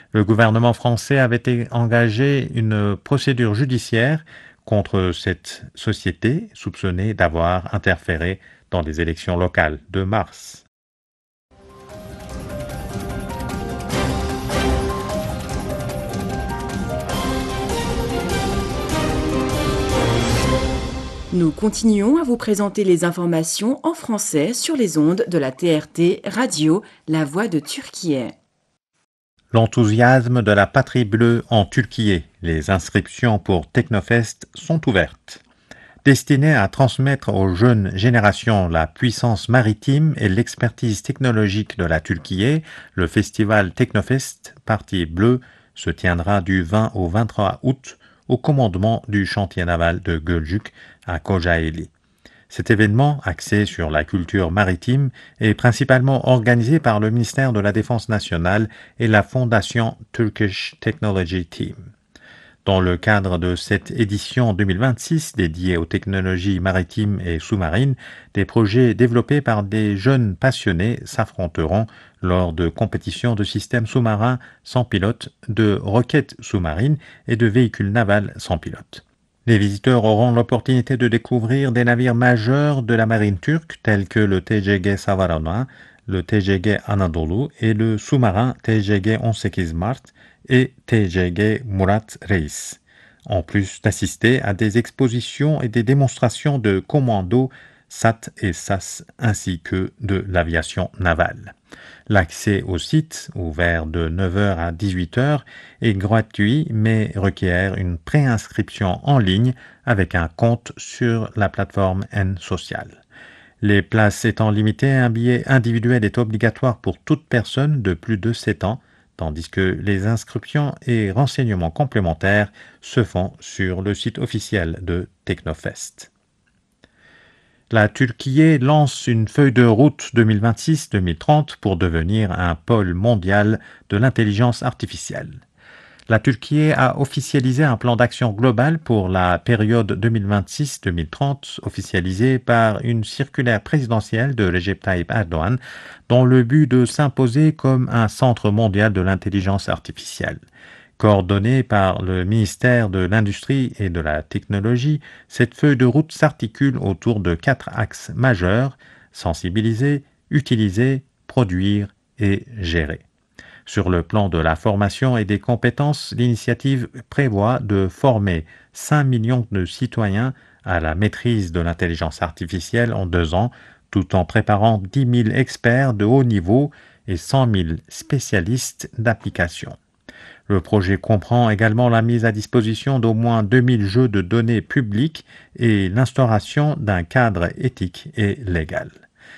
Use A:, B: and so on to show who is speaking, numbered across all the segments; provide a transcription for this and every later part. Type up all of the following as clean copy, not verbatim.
A: Le gouvernement français avait engagé une procédure judiciaire contre cette société soupçonnée d'avoir interféré dans les élections locales de mars.
B: Nous continuons à vous présenter les informations en français sur les ondes de la TRT Radio La Voix de Turquie.
A: L'enthousiasme de la patrie bleue en Turquie. Les inscriptions pour Technofest sont ouvertes. Destinées à transmettre aux jeunes générations la puissance maritime et l'expertise technologique de la Turquie, le festival Technofest Partie Bleue se tiendra du 20 au 23 août au commandement du chantier naval de Gölcük à Kocaeli. Cet événement, axé sur la culture maritime, est principalement organisé par le ministère de la Défense nationale et la fondation Turkish Technology Team. Dans le cadre de cette édition 2026 dédiée aux technologies maritimes et sous-marines, des projets développés par des jeunes passionnés s'affronteront lors de compétitions de systèmes sous-marins sans pilote, de roquettes sous-marines et de véhicules navals sans pilote. Les visiteurs auront l'opportunité de découvrir des navires majeurs de la marine turque tels que le TGG Savarona, le TGG Anadolu et le sous-marin TGG 18 Mart et TGG Murat Reis, en plus d'assister à des expositions et des démonstrations de commandos SAT et SAS ainsi que de l'aviation navale. L'accès au site, ouvert de 9h à 18h, est gratuit mais requiert une préinscription en ligne avec un compte sur la plateforme N-Social. Les places étant limitées, un billet individuel est obligatoire pour toute personne de plus de 7 ans, tandis que les inscriptions et renseignements complémentaires se font sur le site officiel de Technofest. La Turquie lance une feuille de route 2026-2030 pour devenir un pôle mondial de l'intelligence artificielle. La Turquie a officialisé un plan d'action global pour la période 2026-2030, officialisé par une circulaire présidentielle de Recep Tayyip Erdogan, dans le but de s'imposer comme un centre mondial de l'intelligence artificielle. Coordonnée par le ministère de l'Industrie et de la Technologie, cette feuille de route s'articule autour de 4 axes majeurs: sensibiliser, utiliser, produire et gérer. Sur le plan de la formation et des compétences, l'initiative prévoit de former 5 millions de citoyens à la maîtrise de l'intelligence artificielle en 2 ans, tout en préparant 10 000 experts de haut niveau et 100 000 spécialistes d'application. Le projet comprend également la mise à disposition d'au moins 2000 jeux de données publics et l'instauration d'un cadre éthique et légal.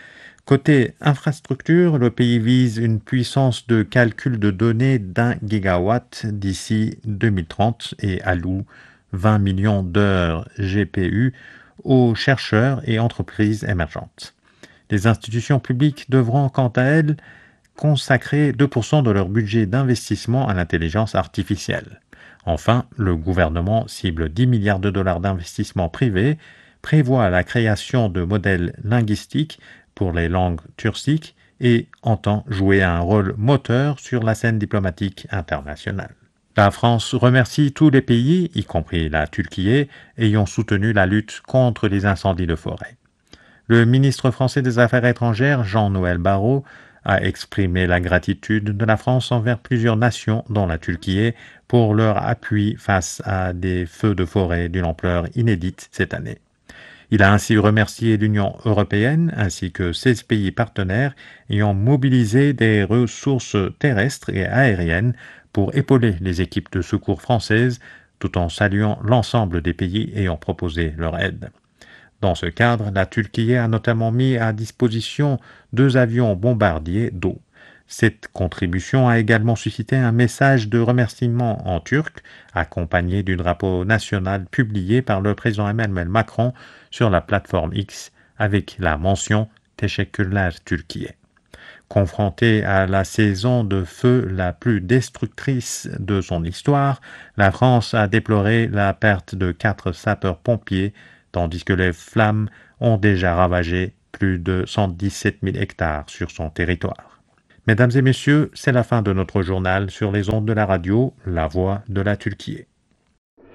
A: Côté infrastructure, le pays vise une puissance de calcul de données d'1 gigawatt d'ici 2030 et alloue 20 millions d'heures GPU aux chercheurs et entreprises émergentes. Les institutions publiques devront quant à elles consacrer 2% de leur budget d'investissement à l'intelligence artificielle. Enfin, le gouvernement cible 10 milliards de dollars d'investissement privé, prévoit la création de modèles linguistiques pour les langues turciques et entend jouer un rôle moteur sur la scène diplomatique internationale. La France remercie tous les pays, y compris la Turquie, ayant soutenu la lutte contre les incendies de forêt. Le ministre français des Affaires étrangères, Jean-Noël Barrot, a exprimé la gratitude de la France envers plusieurs nations, dont la Turquie, pour leur appui face à des feux de forêt d'une ampleur inédite cette année. Il a ainsi remercié l'Union européenne ainsi que 16 pays partenaires ayant mobilisé des ressources terrestres et aériennes pour épauler les équipes de secours françaises, tout en saluant l'ensemble des pays ayant proposé leur aide. Dans ce cadre, la Turquie a notamment mis à disposition 2 avions bombardiers d'eau. Cette contribution a également suscité un message de remerciement en turc, accompagné du drapeau national publié par le président Emmanuel Macron sur la plateforme X avec la mention « Teşekkürler Türkiye ». Confrontée à la saison de feu la plus destructrice de son histoire, la France a déploré la perte de 4 sapeurs-pompiers, tandis que les flammes ont déjà ravagé plus de 117 000 hectares sur son territoire. Mesdames et messieurs, c'est la fin de notre journal sur les ondes de la radio La Voix de la Turquie.